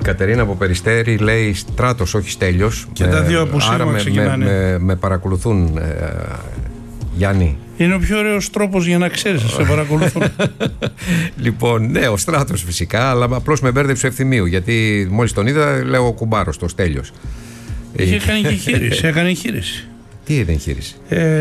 Κατερίνα από Περιστέρη λέει Στράτος, όχι Στέλιος. Και τα δύο από σήμερα ξεκινάνε. Με παρακολουθούν, Γιάννη. Είναι ο πιο ωραίος τρόπος για να ξέρεις, σε παρακολουθούν. Λοιπόν, ναι, ο Στράτος φυσικά, αλλά απλώς με μπέρδεψε Ευθυμίου. Γιατί μόλις τον είδα, λέω ο κουμπάρος, το Στέλιος. Είχε κάνει και εγχείρηση. Έκανε εγχείρηση. Τι είναι εγχείρηση?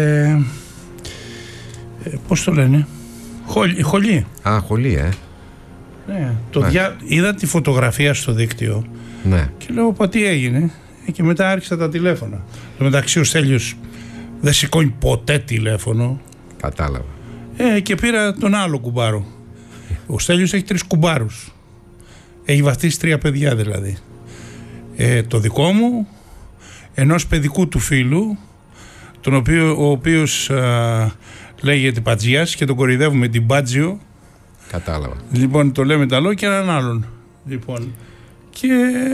Πώς το λένε? Χολή. Α, χολή, Ναι, είδα τη φωτογραφία στο δίκτυο. Ναι. Και λέω, τι έγινε? Και μετά άρχισα τα τηλέφωνα. Στο μεταξύ ο Στέλιος δεν σηκώνει ποτέ τηλέφωνο. Κατάλαβα. Και πήρα τον άλλο κουμπάρο. Ο Στέλιος έχει 3 κουμπάρους. Έχει βαφτίσει 3 παιδιά δηλαδή. Το δικό μου, ενός παιδικού του φίλου, ο οποίος λέγεται Πατζιάς και τον κοροϊδεύουμε την Μπάτζιο. Κατάλαβα. Λοιπόν, το λέμε ταλό και έναν άλλον. Λοιπόν, και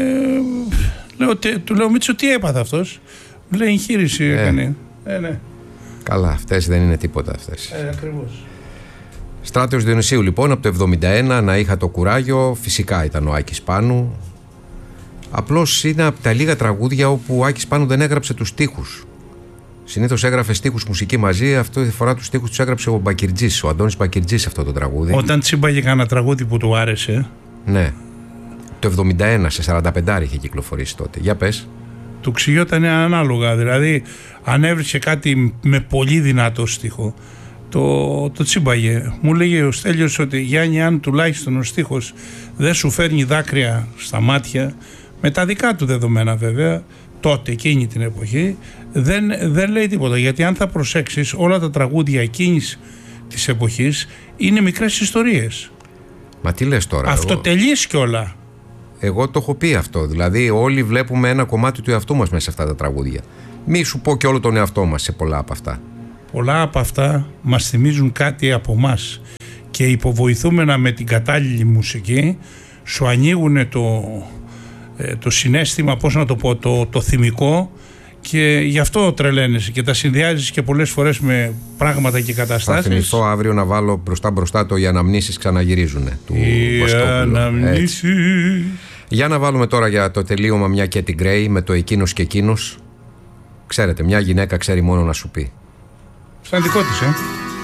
του λέω, Μίτσο, τι έπαθε αυτός? Μου λέει, εγχείρηση έκανε. Ναι. Καλά, αυτές δεν είναι τίποτα αυτές. Ακριβώς. Στράτος Διονυσίου λοιπόν, από το 71, να είχα το κουράγιο, φυσικά ήταν ο Άκης Πάνου. Απλώς είναι από τα λίγα τραγούδια όπου ο Άκης Πάνου δεν έγραψε τους στίχους. Συνήθως έγραφε στίχους μουσική μαζί, αυτή τη φορά τους στίχους τους έγραψε ο Μπακυρτζής, ο Αντώνης Μπακυρτζής αυτό το τραγούδι. Όταν τσίμπαγε κανένα τραγούδι που του άρεσε. Ναι. Το 71, σε 45 είχε κυκλοφορήσει τότε. Για πες. Του ξυγιόταν ανάλογα, δηλαδή αν έβρισκε κάτι με πολύ δυνατό στίχο, το τσίμπαγε. Μου λέγε ο Στέλιος ότι Γιάννη, αν τουλάχιστον ο στίχος δεν σου φέρνει δάκρυα στα μάτια, με τα δικά του δεδομένα βέβαια, τότε εκείνη την εποχή, δεν λέει τίποτα. Γιατί αν θα προσέξεις, όλα τα τραγούδια εκείνης της εποχής είναι μικρές ιστορίες. Μα τι λες τώρα? Αυτοτελείς κιόλα. Εγώ το έχω πει αυτό. Δηλαδή, όλοι βλέπουμε ένα κομμάτι του εαυτού μας μέσα σε αυτά τα τραγούδια. Μη σου πω και όλο τον εαυτό μας σε πολλά από αυτά. Πολλά από αυτά μας θυμίζουν κάτι από μας. Και υποβοηθούμενα με την κατάλληλη μουσική, σου ανοίγουν το συναίσθημα, πώς να το πω, το θυμικό, και γι' αυτό τρελαίνεσαι και τα συνδυάζεις και πολλές φορές με πράγματα και καταστάσεις. Θα θυμηθώ αύριο να βάλω μπροστά το «Οι αναμνήσεις ξαναγυρίζουνε» του Βαστόπουλου. Για να βάλουμε τώρα για το τελείωμα μια Κέτι Γκρέι με το «Εκείνος και εκείνος». Ξέρετε, μια γυναίκα ξέρει μόνο να σου πει. Σαν δικό της,